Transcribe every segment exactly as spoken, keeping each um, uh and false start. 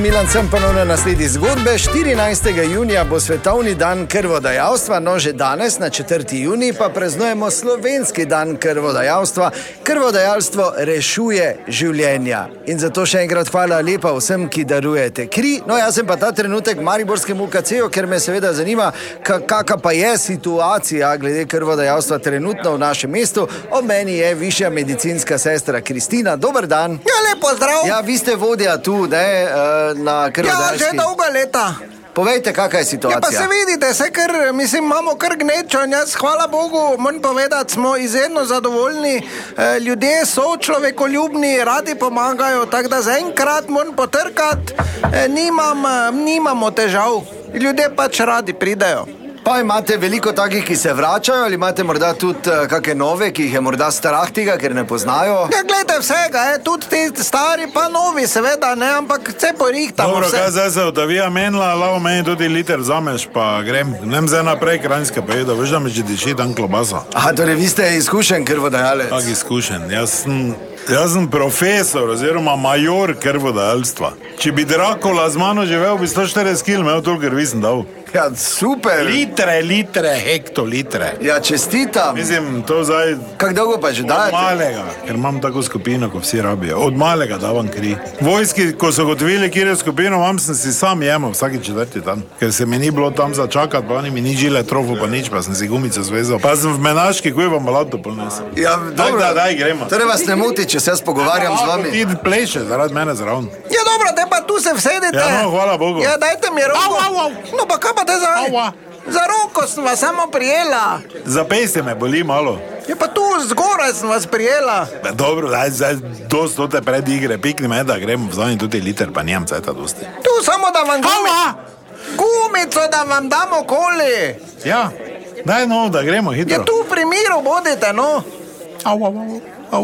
Milan sem ponovno nasledi zgodbe. štirinajstega junija bo svetovni dan krvodajalstva, no že danes, na četrti junij, pa praznujemo slovenski dan krvodajalstva. Krvodajalstvo rešuje življenja. In zato še enkrat hvala lepa vsem, ki darujete kri. No, jaz sem pa ta trenutek v mariborskem U K C-ju, ker me seveda zanima, kakva pa je situacija glede krvodajalstva trenutno v našem mestu. Ob meni je višja medicinska sestra Kristina. Dober dan. Ja, lepo zdrav. Ja, vi ste vodja tu, ne, na krvodajalski. Ja, že dolga leta. Povejte, kakva je situacija? Ja, pa se vidite, se kar, mislim, imamo kar gnečo in jaz, hvala Bogu, moram povedati, smo izredno zadovoljni. E, ljudje so človekoljubni, radi pomagajo, tako da zaenkrat moram potrkati, e, nimam, nimamo težav. Ljudje pač radi pridejo. Pa imate veliko takih, ki se vračajo, ali imate morda tudi uh, kakšne nove, ki jih je morda strah tega, ker ne poznajo? Ja, gledajte vsega, je, tudi ti stari pa novi, seveda, ne, ampak vse porihtamo. Dobro, vse. kaj zdaj se odavija menila, lao meni tudi liter vzameš, pa grem. Nem zdaj naprej Kranjske pojedo, veš, da me že diši tam klobasa. Aha, torej vi ste izkušen krvodajalec. Tak izkušen, jaz sem, jaz sem profesor oziroma major krvodajalstva. Če bi Dracula z mano živel, bi sto štirideset kilogramov imel toliko krvi sem dal. Ja, super. Litre, litre, hektolitre. Ja, čestitam. Mislim, to zdaj... Kako dolgo pa že dajete? Od malega, ker imam tako skupino, ko vsi rabijo. Od malega davam kri. Vojski, ko so gotovili, kjer je skupino, vam sem si sam jemal vsaki četrti dan. Ker se mi ni bilo tam začakati, pa oni mi ni žile trofo, pa nič, pa sem si gumico zvezal. Pa sem v menaški, ko je vam malato polnesel. Ja, dobro. Da, daj, gremo. Torej vas ne muti, če se jaz pogovarjam z vami. Ti pleše, zaradi mene zraven. Ja, dobro, te pa tu se vsedite. Ja, no, hvala Bogu. Ja, dajte mi roko. Au, au, au. No, pa kaj pa te za... Aua. Za roko sem vas samo prijela. Za peste me boli malo. Ja, pa tu zgoraj sem vas prijela. Ja, dobro, daj, zdaj dost tote pred igre, pikni me, da gremo vzani tudi liter, pa nijem cajta dosti. Tu samo da vam gumi... Aua. gumico, da vam damo koli. Ja, daj no, da gremo hitro. Ja, tu v primiru bodite, no. Au, au, au, au.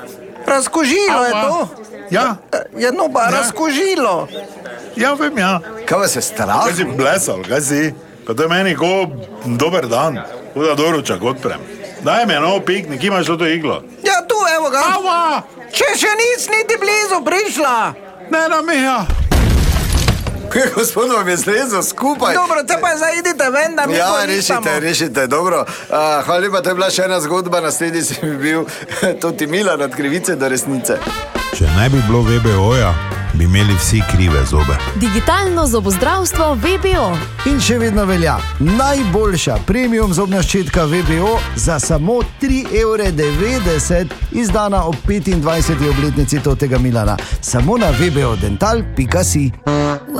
Razkožilo Aua. je to. Ja. Ja, no, pa Ja. razkožilo. Ja, vem, ja. Kaj vas je strah? Kaj si blesal, kaj si? Pa to je meni ko dober dan, ko da doručak odprem. Daj mi nov piknik, imaš to iglo? Ja, tu, evo ga. Aua! Če še nis niti blizu prišla. Ne, na Mija. Gospod vam je zlezel skupaj. Dobro, te pa zdaj idite ven, da mi Ja, porihtamo. rešite, rešite, dobro. Uh, hvala lepa, to je bila še ena zgodba, naslednji si bi bil Toti Milan od krivice do resnice. Če ne bi bilo V B O-ja, bi imeli vsi krive zobe. Digitalno zobozdravstvo V B O. In še vedno velja najboljša premium zobna ščetka V B O za samo tri evre devetdeset, izdana ob petindvajseti obletnici Totega Milana. Samo na v b o dental pika si.